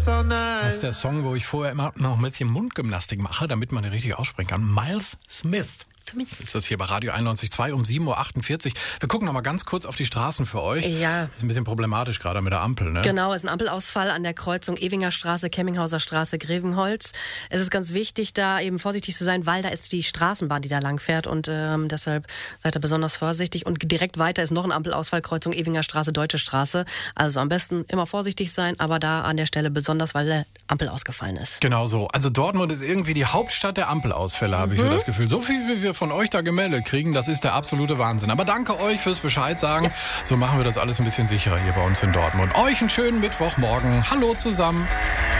all night. Das ist der Song, wo ich vorher immer noch ein bisschen Mundgymnastik mache, damit man den richtig aussprechen kann. Miles Smith. Ist das hier bei Radio 91.2 um 7.48 Uhr. Wir gucken noch mal ganz kurz auf die Straßen für euch. Ja. Ist ein bisschen problematisch gerade mit der Ampel, ne? Genau, es ist ein Ampelausfall an der Kreuzung Ewinger Straße, Kemminghauser Straße, Grevenholz. Es ist ganz wichtig, da eben vorsichtig zu sein, weil da ist die Straßenbahn, die da lang fährt und deshalb seid ihr besonders vorsichtig. Und direkt weiter ist noch ein Ampelausfall, Kreuzung Ewinger Straße, Deutsche Straße. Also am besten immer vorsichtig sein, aber da an der Stelle besonders, weil der Ampel ausgefallen ist. Genau so. Also Dortmund ist irgendwie die Hauptstadt der Ampelausfälle, habe ich so das Gefühl. So viel, wie wir von euch da gemeldet kriegen, das ist der absolute Wahnsinn. Aber danke euch fürs Bescheid sagen. Ja. So machen wir das alles ein bisschen sicherer hier bei uns in Dortmund. Euch einen schönen Mittwochmorgen. Hallo zusammen.